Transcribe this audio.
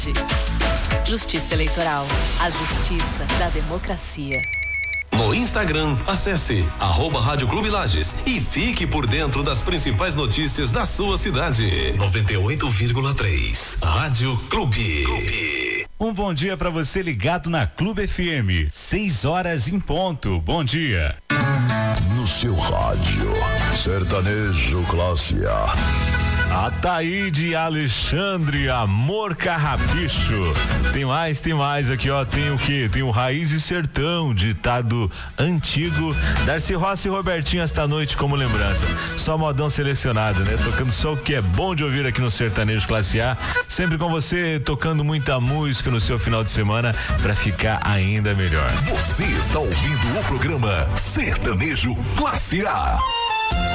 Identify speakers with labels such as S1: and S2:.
S1: Justiça Eleitoral, a justiça da democracia.
S2: No Instagram, acesse @Rádio Clube Lages e fique por dentro das principais notícias da sua cidade. 98,3 Rádio Clube.
S3: Um bom dia para você ligado na Clube FM, 6 horas em ponto. Bom dia.
S4: No seu rádio, sertanejo classe A.
S3: Ataíde Alexandre, Amor Carrapicho. Tem mais aqui, ó. Tem o quê? Tem o Raiz e Sertão, ditado antigo. Darcy Rossi e Robertinho esta noite como lembrança. Só modão selecionado, né? Tocando só o que é bom de ouvir aqui no Sertanejo Classe A. Sempre com você, tocando muita música no seu final de semana pra ficar ainda melhor.
S4: Você está ouvindo o programa Sertanejo Classe A.